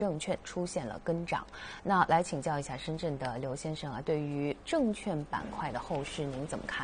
证券出现了跟涨。那来请教一下深圳的刘先生啊，对于证券板块的后市您怎么看？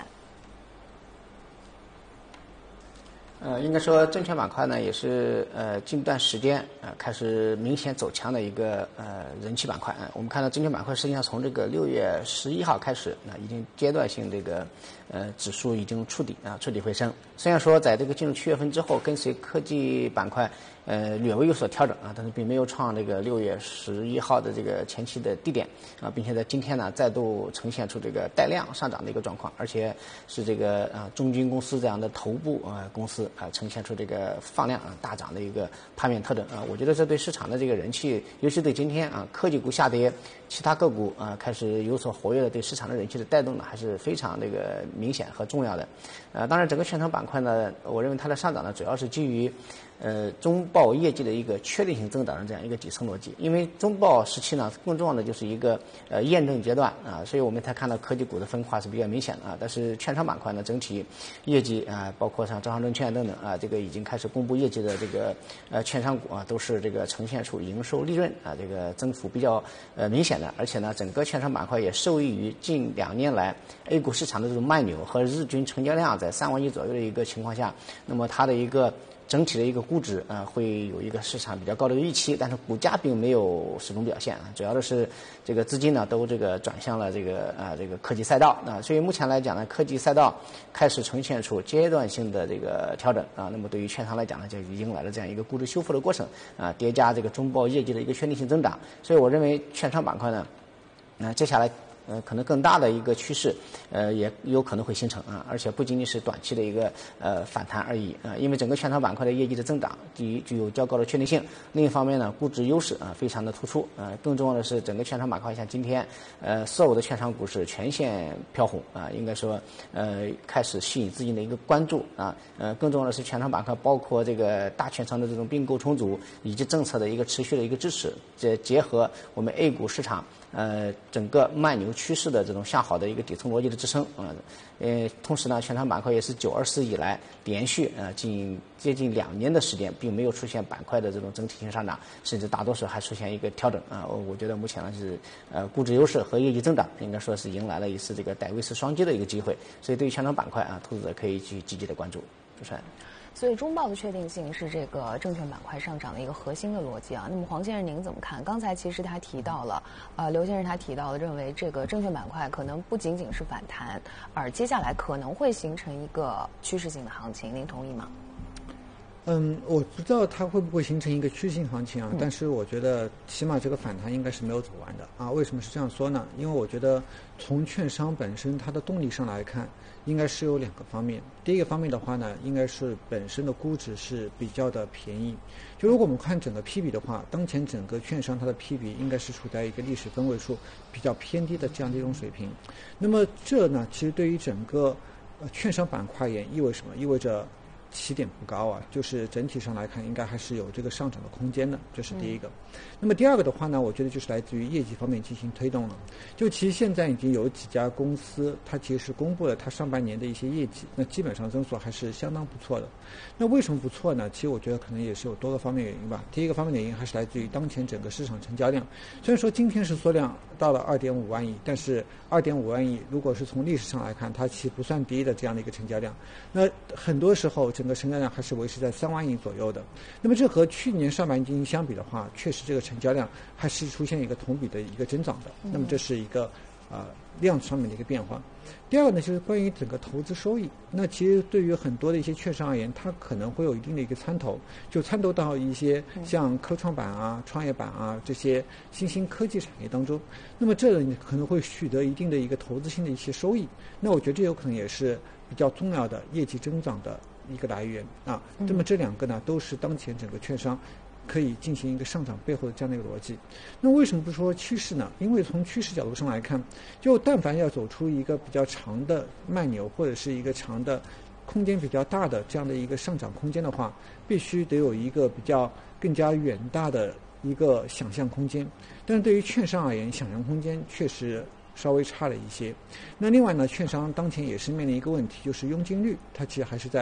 应该说证券板块呢也是近段时间开始明显走强的一个人气板块。我们看到证券板块实际上从这个6月11号开始，已经阶段性这个指数已经触底回升。虽然说在这个进入7月份之后，跟随科技板块略微有所调整但是并没有创这个6月11号的这个前期的低点并且在今天呢再度呈现出这个带量上涨的一个状况，而且是这个中军公司这样的头部公司呈现出这个放量大涨的一个盘面特征我觉得这对市场的这个人气，尤其对今天科技股下跌，其他个股开始有所活跃的，对市场的人气的带动呢还是非常这个明显和重要的。当然整个券商板块呢，我认为它的上涨呢主要是基于中报业绩的一个确定性增长的这样一个底层逻辑。因为中报时期呢更重要的就是一个验证阶段所以我们才看到科技股的分化是比较明显的但是券商板块呢整体业绩包括像招商证券等等这个已经开始公布业绩的这个券商股都是这个呈现出营收利润这个增幅比较明显的。而且呢整个券商板块也受益于近2年来 A 股市场的这种慢牛和日均成交量在3万亿左右的一个情况下，那么它的一个整体的一个估值会有一个市场比较高的预期，但是股价并没有始终表现主要的是这个资金呢都这个转向了这个科技赛道所以目前来讲呢，科技赛道开始呈现出阶段性的这个调整那么对于券商来讲呢，就迎来了这样一个估值修复的过程叠加这个中报业绩的一个确定性增长，所以我认为券商板块呢接下来可能更大的一个趋势也有可能会形成而且不仅仅是短期的一个反弹而已因为整个券商板块的业绩的增长第一具有较高的确定性，另一方面呢估值优势非常的突出更重要的是整个券商板块像今天所有的券商股是全线飘红应该说开始吸引资金的一个关注更重要的是券商板块包括这个大券商的这种并购重组以及政策的一个持续的一个支持，结合我们 A 股市场整个慢牛趋势的这种向好的一个底层逻辑的支撑同时呢券商板块也是924以来连续接近2年的时间并没有出现板块的这种整体性上涨，甚至大多数还出现一个调整我觉得目前呢是估值优势和业绩增长应该说是迎来了一次这个戴维斯双击的一个机会，所以对于券商板块投资者可以去积极的关注。主持人。 所以中报的确定性是这个证券板块上涨的一个核心的逻辑那么黄先生您怎么看？刚才其实他提到了刘先生他提到了认为这个证券板块可能不仅仅是反弹，而接下来可能会形成一个趋势性的行情，您同意吗？ 我不知道它会不会形成一个趋势性行情但是我觉得起码这个反弹应该是没有走完的为什么是这样说呢？因为我觉得从券商本身它的动力上来看，应该是有2个方面。第一个方面的话呢，应该是本身的估值是比较的便宜。就如果我们看整个 P 比的话，当前整个券商它的 P 比应该是处在一个历史分位数比较偏低的这样的一种水平。那么这呢，其实对于整个券商板块也意味什么？意味着起点不高就是整体上来看应该还是有这个上涨的空间的，这是第一个那么第二个的话呢，我觉得就是来自于业绩方面进行推动了。就其实现在已经有几家公司它其实是公布了它上半年的一些业绩，那基本上增速还是相当不错的。那为什么不错呢？其实我觉得可能也是有多个方面原因吧。第一个方面的原因还是来自于当前整个市场成交量，虽然说今天是缩量到了 2.5 万亿，但是 2.5 万亿如果是从历史上来看，它其实不算低的这样的一个成交量，那很多时候整个成交量还是维持在3万亿左右的。那么这和去年上半年相比的话，确实这个成交量还是出现一个同比的一个增长的。那么这是一个量上面的一个变化。第二个呢，就是关于整个投资收益。那其实对于很多的一些券商而言，它可能会有一定的一个参投，就参投到一些像科创板创业板这些新兴科技产业当中。那么这可能会取得一定的一个投资性的一些收益。那我觉得这有可能也是比较重要的业绩增长的一个来源那么这2个呢，都是当前整个券商可以进行一个上涨背后的这样的一个逻辑。那为什么不说趋势呢？因为从趋势角度上来看，就但凡要走出一个比较长的慢牛或者是一个长的空间比较大的这样的一个上涨空间的话，必须得有一个比较更加远大的一个想象空间。但是对于券商而言，想象空间确实稍微差了一些。那另外呢，券商当前也是面临一个问题，就是佣金率它其实还是在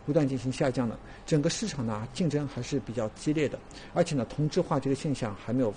不断进行下降的，整个市场呢竞争还是比较激烈的，而且呢同质化这个现象还没有